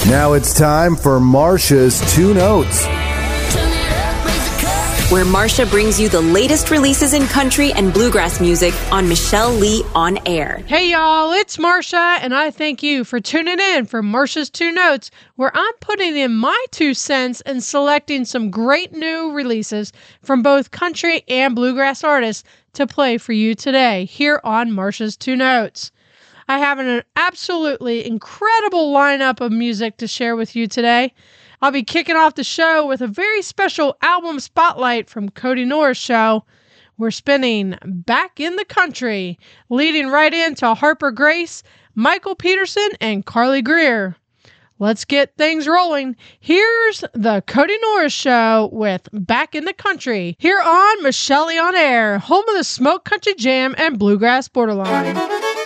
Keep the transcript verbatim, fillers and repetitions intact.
Now it's time for Marsha's Two Notes, where Marsha brings you the latest releases in country and bluegrass music on Michelle Lee On Air. Hey y'all, it's Marsha, and I thank you for tuning in for Marsha's Two Notes, where I'm putting in my two cents and selecting some great new releases from both country and bluegrass artists to play for you today here on Marsha's Two Notes. I have an absolutely incredible lineup of music to share with you today. I'll be kicking off the show with a very special album spotlight from Cody Norris Show. We're spinning Back in the Country, leading right into Harper Grace, Michael Peterson, and Carly Greer. Let's get things rolling. Here's the Cody Norris Show with Back in the Country, here on Michelle Lee On Air, home of the Smoke Country Jam and Bluegrass Borderline.